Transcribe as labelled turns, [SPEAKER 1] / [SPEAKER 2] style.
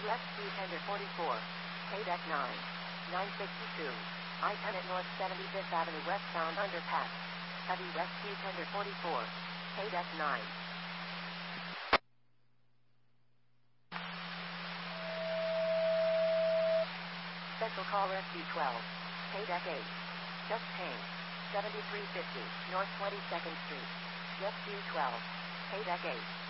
[SPEAKER 1] USQ Tender 44. KDEC 9. 962. I-10 at North 75th Avenue westbound underpass. Heavy Rescue Tender 44. KDEC 9. Special Call Rescue 12. KDEC 8. Just changed. 7350 North 22nd Street. Rescue 12. KDEC 8.